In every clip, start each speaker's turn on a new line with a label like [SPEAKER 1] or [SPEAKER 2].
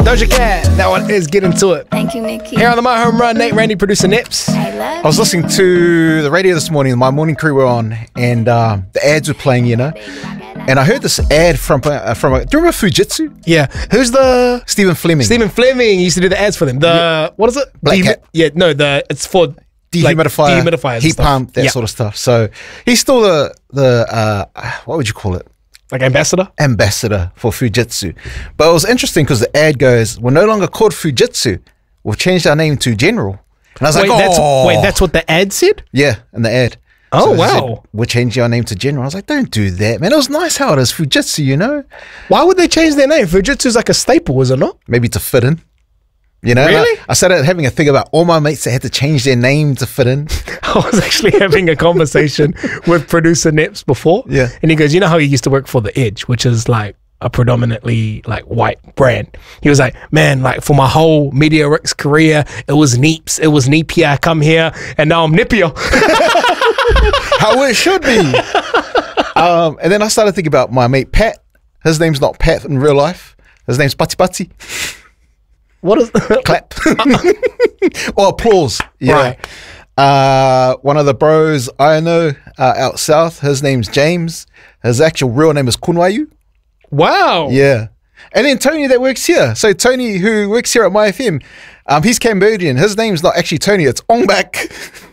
[SPEAKER 1] Doja Cat. That one is Get Into It.
[SPEAKER 2] Thank you, Nikki.
[SPEAKER 1] Here on the My Home Run, Nate, Randy, producer Nips.
[SPEAKER 2] I
[SPEAKER 3] I was listening to the radio this morning. My morning crew were on, and the ads were playing, you know. And I heard this ad from do you remember Fujitsu?
[SPEAKER 1] Yeah. Who's the...
[SPEAKER 3] Stephen Fleming.
[SPEAKER 1] Stephen Fleming used to do the ads for them. What is it?
[SPEAKER 3] Black Cat.
[SPEAKER 1] Yeah, no, it's for...
[SPEAKER 3] Dehumidifier,
[SPEAKER 1] dehumidifiers,
[SPEAKER 3] heat pump, that sort of stuff. So he's still the what would you call it?
[SPEAKER 1] Like ambassador?
[SPEAKER 3] Ambassador for Fujitsu. But it was interesting because the ad goes, we're no longer called Fujitsu. We've changed our name to General. And I was like,
[SPEAKER 1] that's what the ad said?
[SPEAKER 3] Yeah, in the ad.
[SPEAKER 1] Oh,
[SPEAKER 3] So it
[SPEAKER 1] wow.
[SPEAKER 3] said, we're changing our name to General. I was like, don't do that, man. It was nice how it is Fujitsu, you know?
[SPEAKER 1] Why would they change their name? Fujitsu's like a staple, is it not?
[SPEAKER 3] Maybe to fit in. You know?
[SPEAKER 1] Really?
[SPEAKER 3] I started having a thing about all my mates that had to change their name to fit in.
[SPEAKER 1] I was actually having a conversation with producer Nips before.
[SPEAKER 3] Yeah.
[SPEAKER 1] And he goes, you know how he used to work for The Edge, which is like a predominantly like white brand. He was like, man, like for my whole Media Ricks career, it was Neeps, it was Neepia, I come here, and now I'm Nipia.
[SPEAKER 3] How it should be. And then I started thinking about my mate Pat. His name's not Pat in real life. His name's Pati Pati.
[SPEAKER 1] What is
[SPEAKER 3] Clap. Or applause. Yeah.
[SPEAKER 1] Right.
[SPEAKER 3] One of the bros I know out south, his name's James. His actual real name is Kunwayu.
[SPEAKER 1] Wow.
[SPEAKER 3] Yeah. And then Tony that works here. So Tony who works here at My FM, he's Cambodian. His name's not actually Tony, it's Ongbak.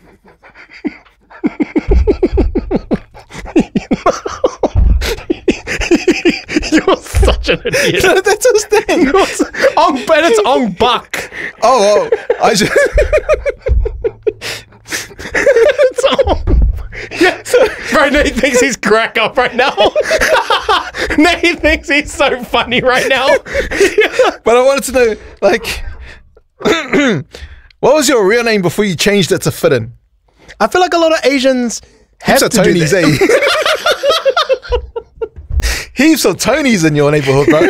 [SPEAKER 1] You're such an idiot.
[SPEAKER 3] That's his name.
[SPEAKER 1] But it's Ong Buck.
[SPEAKER 3] Oh, I just...
[SPEAKER 1] It's Ong. Yes. Bro, Nate thinks he's crack up right now. Nate thinks he's so funny right now.
[SPEAKER 3] But I wanted to know, like, what was your real name before you changed it to fit in?
[SPEAKER 1] I feel like a lot of Asians have
[SPEAKER 3] Heaps
[SPEAKER 1] to
[SPEAKER 3] of
[SPEAKER 1] do
[SPEAKER 3] Tonys,
[SPEAKER 1] that.
[SPEAKER 3] eh? Heaps of Tonys in your neighborhood, bro.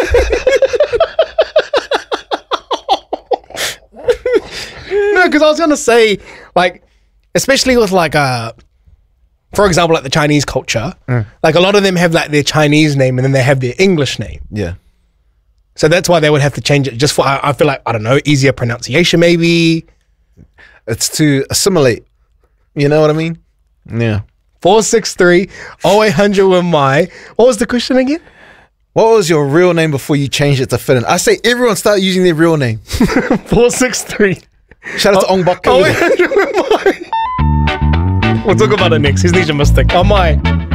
[SPEAKER 1] No, because I was going to say, like, especially with like, for example, like the Chinese culture, like a lot of them have like their Chinese name and then they have their English name.
[SPEAKER 3] Yeah.
[SPEAKER 1] So that's why they would have to change it just for, I feel like, I don't know, easier pronunciation maybe.
[SPEAKER 3] It's to assimilate. You know what I mean? Yeah.
[SPEAKER 1] 463 0800 with my. What was the question again?
[SPEAKER 3] What was your real name before you changed it to fit in? I say everyone start using their real name.
[SPEAKER 1] 463.
[SPEAKER 3] Shout out to Ong Bak.
[SPEAKER 1] 0800 with my. We'll talk about it next. He's Ninja Mystic. Oh my.